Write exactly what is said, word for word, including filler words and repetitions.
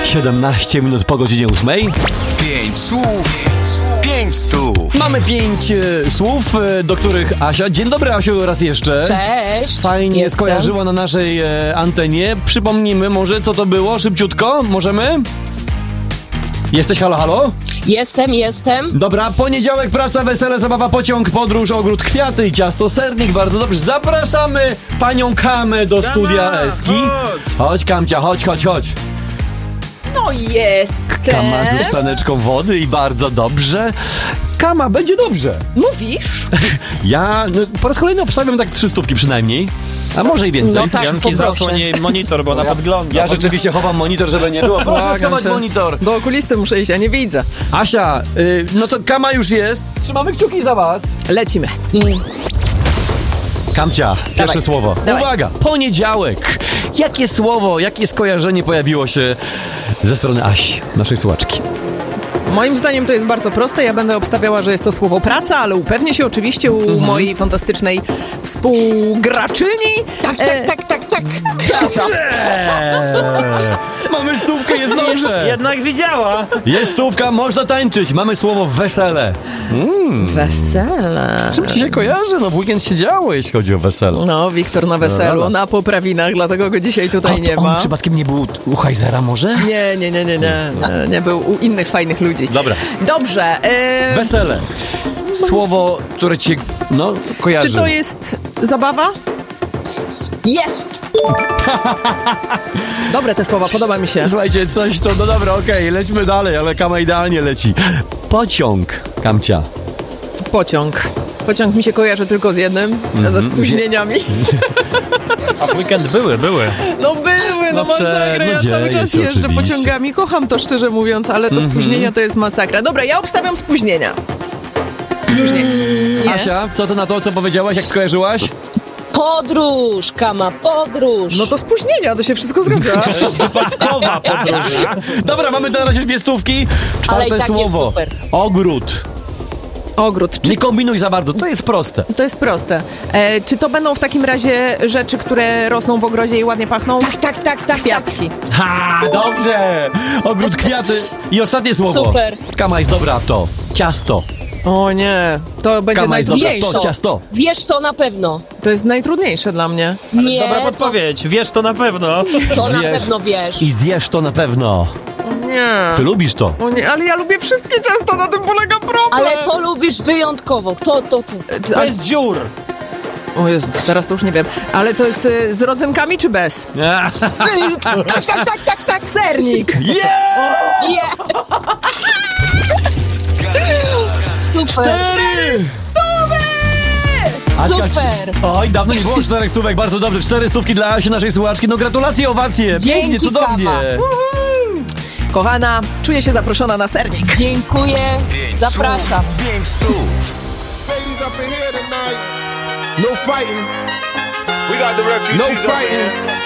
siedemnaście minut po godzinie ósmej. Pięć słów, pięć stów. Mamy pięć e, słów, e, do których Asia... Dzień dobry, Asiu, raz jeszcze. Cześć. Fajnie jestem. skojarzyła na naszej e, antenie. Przypomnijmy może, co to było, szybciutko. Możemy? Jesteś, halo, halo? Jestem, jestem. Dobra, poniedziałek, praca, wesele, zabawa, pociąg, podróż, ogród, kwiaty i ciasto, sernik. Bardzo dobrze. Zapraszamy panią Kamę do studia Eski. Chodź, Kamcia, chodź, chodź, chodź. No jestem. Kama ze szklaneczką wody i bardzo dobrze. Kama, będzie dobrze. Mówisz? Ja no, po raz kolejny obstawiam tak trzy stówki przynajmniej. A może i więcej. No tak, Janki zasłoń jej monitor, bo ona ja, podgląda. Ja rzeczywiście chowam monitor, żeby nie było. Proszę schować monitor. Do okulisty muszę iść, ja nie widzę. Asia, y, no to Kama już jest. Trzymamy kciuki za was. Lecimy. Kamcia, pierwsze Dawaj. słowo. Dawaj. Uwaga, poniedziałek. Jakie słowo, jakie skojarzenie pojawiło się ze strony Asi, naszej słuchaczki? Moim zdaniem to jest bardzo proste. Ja będę obstawiała, że jest to słowo praca, ale upewnię się oczywiście u Mhm. mojej fantastycznej współgraczyni. Tak, tak, tak, tak, tak. Praca. Eee, mamy stówkę, jest dobrze. Jednak widziała. Jest stówka, można tańczyć. Mamy słowo wesele. Wesele. Czym ci się kojarzy? No w weekend się działo, jeśli chodzi o wesele. No, Wiktor na weselu, Dobra. na poprawinach, dlatego go dzisiaj tutaj nie on ma. przypadkiem nie był u Heizera może? Nie, nie, nie, nie, nie, nie, nie był u innych fajnych ludzi. Dobra. Dobrze. Yy, Wesele. Słowo, które cię, no, kojarzy. czy to jest zabawa? Jest. Dobre te słowa, podoba mi się. Słuchajcie, coś to, no dobra, okej, lećmy dalej, ale Kama idealnie leci. Pociąg, Kamcia. Pociąg. Pociąg mi się kojarzy tylko z jednym, ze spóźnieniami. A w weekend były, były. No były, no No prze- masakra, ja no cały dzieje czas się jeżdżę oczywiście. pociągami, kocham to szczerze mówiąc, ale to spóźnienia to jest masakra. Dobra, ja obstawiam spóźnienia. Spóźnienie. Nie? Asia, co ty na to, co powiedziałaś, jak skojarzyłaś? Podróż, Kama, podróż. No to spóźnienia, to się wszystko zgadza. To jest wypadkowa podróż. Dobra, mamy na razie dwie stówki. Czwarte Ale i tak jest słowo. super. Ogród. Ogród. Czy Nie kombinuj za bardzo, to jest proste. to jest proste. E, czy to będą w takim razie rzeczy, które rosną w ogrodzie i ładnie pachną? Tak, tak, tak, tak, Kwiatki. Ha, dobrze. Ogród, kwiaty. I ostatnie słowo. Super. Kama jest dobra w to. Ciasto. O nie, to będzie Kama jest dobra w najtrudniejsze. to. Ciasto. Wiesz to na pewno. To jest najtrudniejsze dla mnie. Nie, Dobra to, podpowiedź, wiesz to na pewno. to na Zjesz. pewno wiesz. I zjesz to na pewno. Nie. Ty lubisz to. O nie, ale ja lubię wszystkie ciasta, na tym polega problem. Ale to lubisz wyjątkowo. To, to, to. Czy- To ale- jest dziur. O Jezu, teraz to już nie wiem. Ale to jest y, z rodzynkami czy bez? Tak, tak, tak, tak, tak. Sernik! Yeah! Nie. Super. Aśka, Super. Oj, dawno nie było czterech stówek, bardzo dobrze. Cztery stówki dla Asi, naszej słuchaczki. No gratulacje, owacje. Pięknie, Dzięki, cudownie. Kama. Kochana, czuję się zaproszona na sernik. Dziękuję. Pięć Zapraszam. słów, pięć stów. Ladies up in here tonight. No fighting. We got the No refugees up in fighting. here.